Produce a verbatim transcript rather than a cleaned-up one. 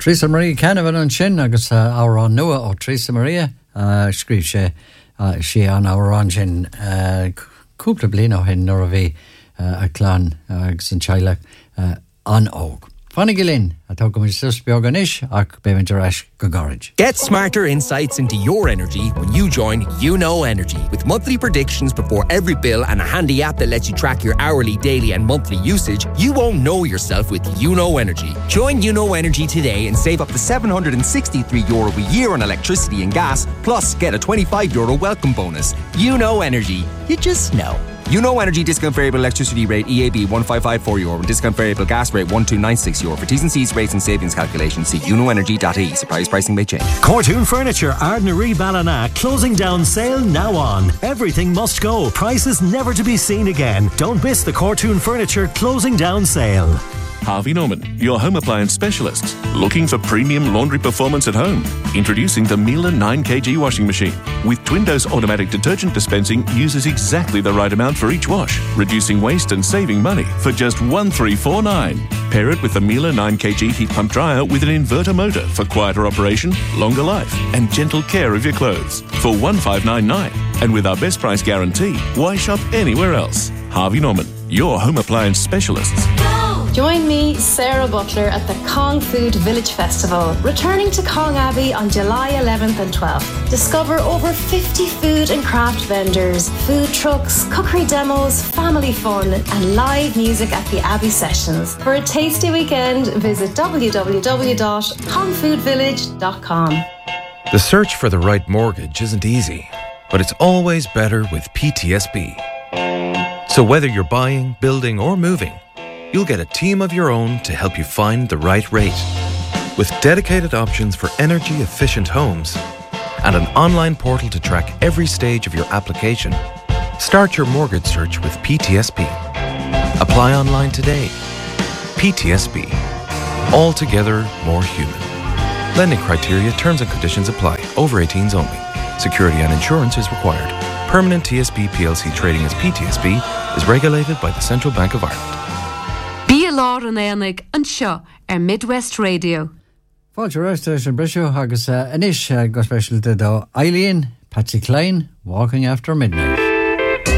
Teresa Maria Canavan an sin agus árán nua ó Teresa Maria scríb sé sé an árán sin cúpla bliana ó hin nuair a bhí a chlán agus an teaghlach an óg. Fannig Gillen, atá go sus beag an isis ach bevan dereis go garid. Get smarter insights into your energy when you join You Know Energy. With monthly predictions before every bill and a handy app that lets you track your hourly, daily and monthly usage, you won't know yourself with You Know Energy. Join You Know Energy today and save up to seven hundred sixty-three euro a year on electricity and gas, plus get a twenty-five euro welcome bonus. You Know Energy. You just know. You Know Energy discount variable electricity rate E A B one five five four euro and discount variable gas rate one two nine six euro. For T's and C's, rates and savings calculations, see you know energy dot I E. Surprise pricing may change. Cortoon Furniture, Ardnaree Ballina, closing down sale now on. Everything must go. Prices never to be seen again. Don't miss the Cortoon Furniture closing down sale. Harvey Norman, your home appliance specialist. Looking for premium laundry performance at home? Introducing the Miele nine kilogram washing machine. With twin-dose automatic detergent dispensing, uses exactly the right amount for each wash, reducing waste and saving money for just one thousand three hundred forty-nine dollars. Pair it with the Miele nine kilogram heat pump dryer with an inverter motor for quieter operation, longer life, and gentle care of your clothes for one thousand five hundred ninety-nine dollars. And with our best price guarantee, why shop anywhere else? Harvey Norman, your home appliance specialists. Join me, Sarah Butler, at the Kong Food Village Festival, returning to Kong Abbey on July eleventh and twelfth. Discover over fifty food and craft vendors, food trucks, cookery demos, family fun, and live music at the Abbey Sessions. For a tasty weekend, visit w w w dot kong food village dot com. The search for the right mortgage isn't easy, but it's always better with P T S B. So whether you're buying, building, or moving, you'll get a team of your own to help you find the right rate. With dedicated options for energy-efficient homes and an online portal to track every stage of your application, start your mortgage search with P T S B. Apply online today. P T S B. Altogether more human. Lending criteria, terms and conditions apply. Over eighteens only. Security and insurance is required. Permanent T S B P L C trading as P T S B is regulated by the Central Bank of Ireland. Bí lá an éanaig an seo ar Midwest Radio. Fáilte reis an brisio agus inis go specialta do Eileen, Patsy Cline, Walking After Midnight.